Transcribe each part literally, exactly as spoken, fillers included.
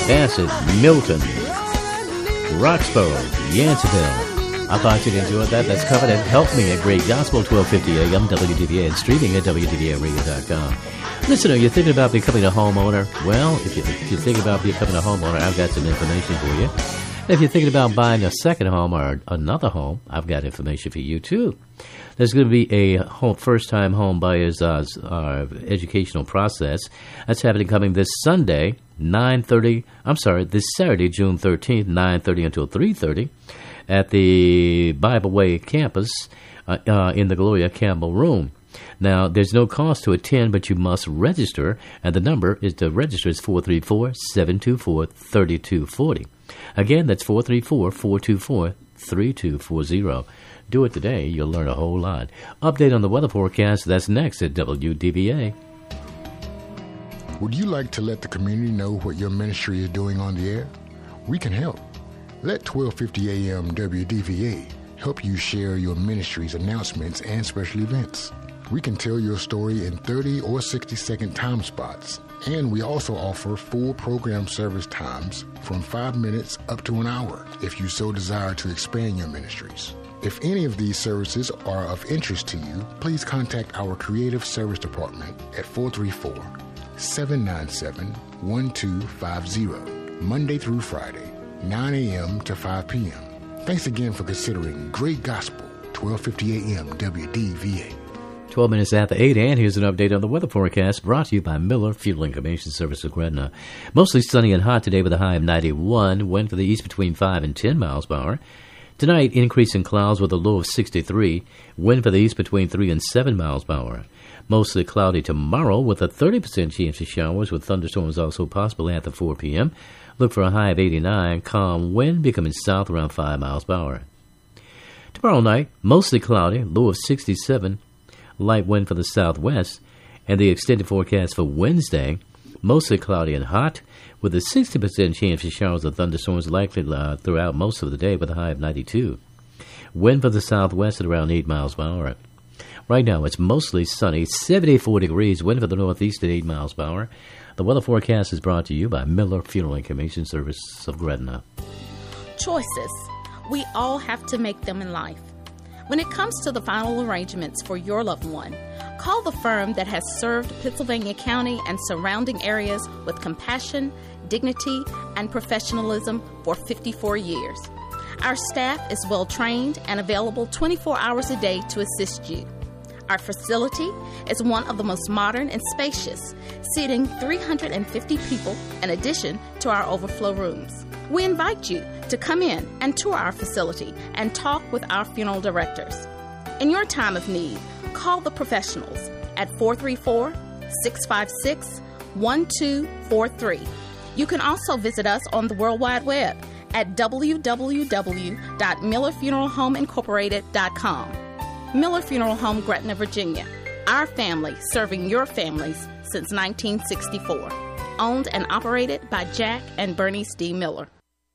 Bassett, Milton, Roxborough, Yanceyville. I thought you'd enjoy that. That's covered at Help Me at Great Gospel, twelve fifty A M, W D V A, and streaming at W D V A radio dot com. Listen, are you thinking about becoming a homeowner? Well, if, you, if you're thinking about becoming a homeowner, I've got some information for you. If you're thinking about buying a second home or another home, I've got information for you, too. There's going to be a home, first-time home buyer's uh, uh, educational process. That's happening coming this Sunday, nine thirty. I'm sorry, this Saturday, June thirteenth, nine thirty until three thirty, at the Bible Way campus uh, uh, in the Gloria Campbell Room. Now, there's no cost to attend, but you must register, and the number is to register is four three four, seven two four, three two four zero. Again, that's four three four, four two four, three two four zero. Do it today. You'll learn a whole lot. Update on the weather forecast. That's next at W D V A. Would you like to let the community know what your ministry is doing on the air? We can help. Let twelve fifty A M W D V A help you share your ministry's announcements and special events. We can tell your story in thirty or sixty second time spots. And we also offer full program service times from five minutes up to an hour if you so desire to expand your ministries. If any of these services are of interest to you, please contact our Creative Service Department at four three four, seven nine seven, one two five zero, Monday through Friday, nine A M to five P M Thanks again for considering Great Gospel, twelve fifty A M W D V A. twelve minutes after eight, and here's an update on the weather forecast brought to you by Miller Fuel Information Service of Gretna. Mostly sunny and hot today with a high of ninety-one, wind for the east between five and ten miles per hour. Tonight, increase in clouds with a low of sixty-three, wind for the east between three and seven miles per hour. Mostly cloudy tomorrow with a thirty percent chance of showers with thunderstorms also possible after four P M Look for a high of eighty-nine, calm wind becoming south around five miles per hour. Tomorrow night, mostly cloudy, low of sixty-seven, light wind for the southwest, and the extended forecast for Wednesday, mostly cloudy and hot, with a sixty percent chance of showers or thunderstorms likely uh, throughout most of the day with a high of ninety-two. Wind for the southwest at around eight miles per hour. Right now, it's mostly sunny, seventy-four degrees, wind for the northeast at eight miles per hour. The weather forecast is brought to you by Miller Funeral Information Service of Gretna. Choices. We all have to make them in life. When it comes to the final arrangements for your loved one, call the firm that has served Pittsylvania County and surrounding areas with compassion, dignity, and professionalism for fifty-four years. Our staff is well trained and available twenty-four hours a day to assist you. Our facility is one of the most modern and spacious, seating three hundred fifty people in addition to our overflow rooms. We invite you to come in and tour our facility and talk with our funeral directors. In your time of need, call the professionals at four three four, six five six, one two four three. You can also visit us on the World Wide Web at w w w dot miller funeral home incorporated dot com. Miller Funeral Home, Gretna, Virginia. Our family serving your families since nineteen sixty-four. Owned and operated by Jack and Bernice D. Miller.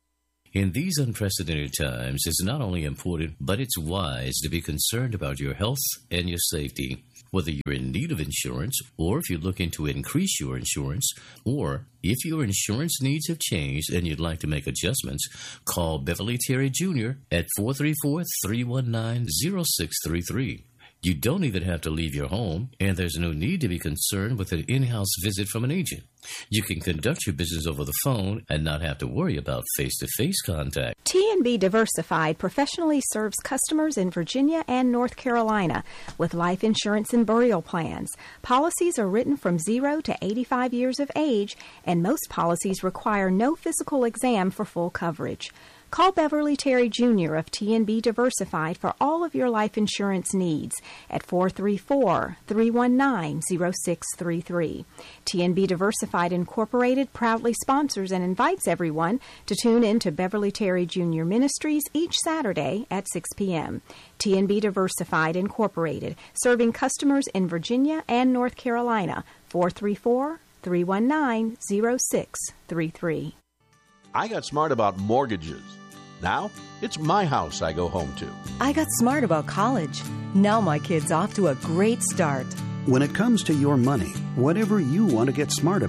In these unprecedented times, it's not only important, but it's wise to be concerned about your health and your safety. Whether you're in need of insurance, or if you're looking to increase your insurance, or if your insurance needs have changed and you'd like to make adjustments, call Beverly Terry Junior at four three four, three one nine, zero six three three. You don't even have to leave your home, and there's no need to be concerned with an in-house visit from an agent. You can conduct your business over the phone and not have to worry about face-to-face contact. T and B Diversified professionally serves customers in Virginia and North Carolina with life insurance and burial plans. Policies are written from zero to eighty-five years of age, and most policies require no physical exam for full coverage. Call Beverly Terry Junior of T and B Diversified for all of your life insurance needs at four three four, three one nine, zero six three three. T and B Diversified Incorporated proudly sponsors and invites everyone to tune in to Beverly Terry Junior Ministries each Saturday at six P M T and B Diversified Incorporated, serving customers in Virginia and North Carolina, four three four, three one nine, zero six three three. I got smart about mortgages. Now, it's my house I go home to. I got smart about college. Now my kid's off to a great start. When it comes to your money, whatever you want to get smart about,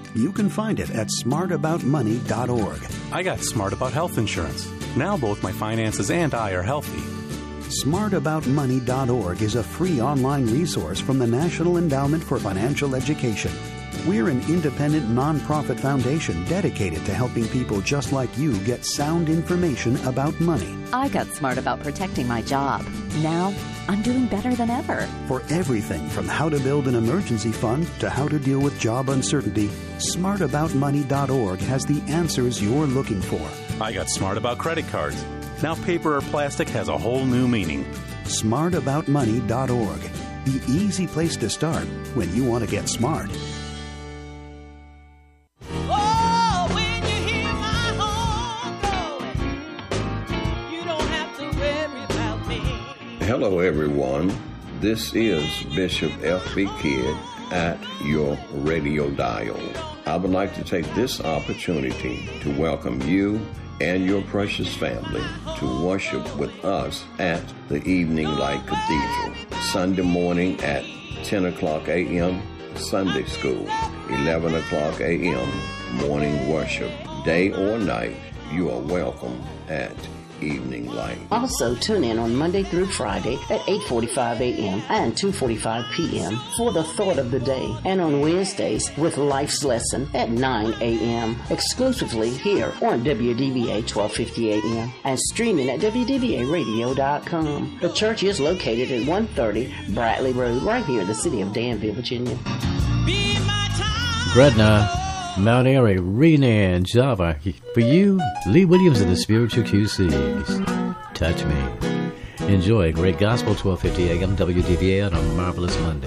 You can find it at smart about money dot org. I got smart about health insurance. Now both my finances and I are healthy. smart about money dot org is a free online resource from the National Endowment for Financial Education. We're an independent nonprofit foundation dedicated to helping people just like you get sound information about money. I got smart about protecting my job. Now, I'm doing better than ever. For everything from how to build an emergency fund to how to deal with job uncertainty, smart about money dot org has the answers you're looking for. I got smart about credit cards. Now paper or plastic has a whole new meaning. smart about money dot org. The easy place to start when you want to get smart. Hello, everyone. This is Bishop F B. Kidd at your radio dial. I would like to take this opportunity to welcome you and your precious family to worship with us at the Evening Light Cathedral. Sunday morning at ten o'clock a.m., Sunday school, eleven o'clock a.m., morning worship. Day or night, you are welcome at Evening Light. Also, tune in on Monday through Friday at eight forty-five a.m. and two forty-five p.m. for the Thought of the Day, and on Wednesdays with Life's Lesson at nine a.m. exclusively here on W D V A twelve fifty a.m. and streaming at W D V A radio dot com. The church is located at one thirty Bradley Road, right here in the city of Danville, Virginia. Gretna, Mount Airy, Renan, Java. For you, Lee Williams and the Spiritual Q Cs. Touch me. Enjoy great gospel, twelve fifty a.m. W D V A on a marvelous Monday.